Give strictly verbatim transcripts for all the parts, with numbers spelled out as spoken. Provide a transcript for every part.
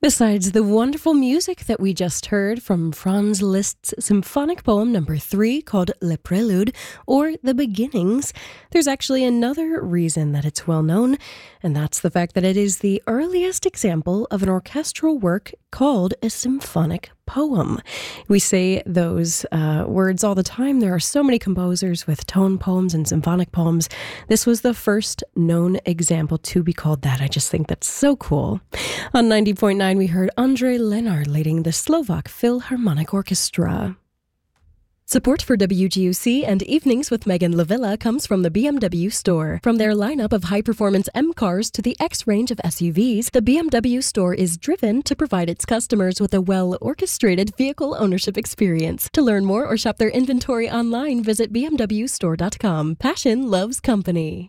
Besides the wonderful music that we just heard from Franz Liszt's symphonic poem number three called Le Prélude, or The Beginnings, there's actually another reason that it's well known, and that's the fact that it is the earliest example of an orchestral work called a symphonic poem. We say those uh, words all the time. There are so many composers with tone poems and symphonic poems. This was the first known example to be called that. I just think that's so cool. On ninety point nine, we heard Andrej Lenard leading the Slovak Philharmonic Orchestra. Support for W G U C and Evenings with Megan Lavilla comes from the B M W store. From their lineup of high-performance M cars to the X range of S U Vs, the B M W store is driven to provide its customers with a well-orchestrated vehicle ownership experience. To learn more or shop their inventory online, visit b m w store dot com. Passion loves company.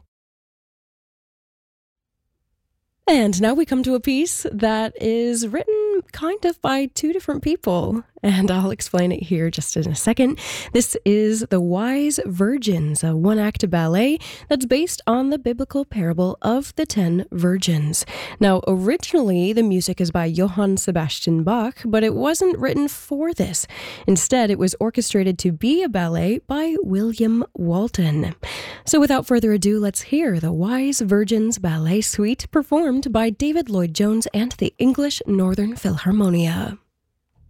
And now we come to a piece that is written kind of by two different people, and I'll explain it here just in a second. This is The Wise Virgins, a one-act ballet that's based on the biblical parable of the ten virgins. Now, originally, the music is by Johann Sebastian Bach, but it wasn't written for this. Instead, it was orchestrated to be a ballet by William Walton. So without further ado, let's hear The Wise Virgins Ballet Suite performed by David Lloyd Jones and the English Northern Philharmonia.